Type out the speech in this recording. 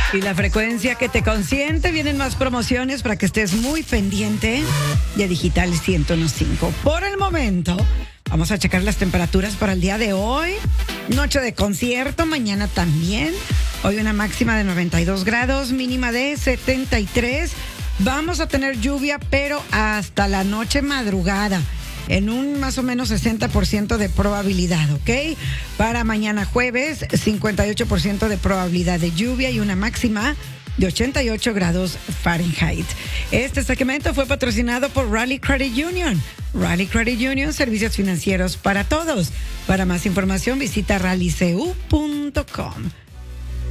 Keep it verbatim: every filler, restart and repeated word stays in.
Y la frecuencia que te consiente, vienen más promociones para que estés muy pendiente de Digital ciento uno punto cinco. Por el momento, vamos a checar las temperaturas para el día de hoy. Noche de concierto, mañana también. Hoy una máxima de noventa y dos grados, mínima de setenta y tres. Vamos a tener lluvia, pero hasta la noche madrugada, en un más o menos sesenta por ciento de probabilidad, ¿ok? Para mañana jueves, cincuenta y ocho por ciento de probabilidad de lluvia y una máxima de ochenta y ocho grados Fahrenheit. Este segmento fue patrocinado por Raleigh Credit Union. Raleigh Credit Union, servicios financieros para todos. Para más información, visita raleigh c u punto com.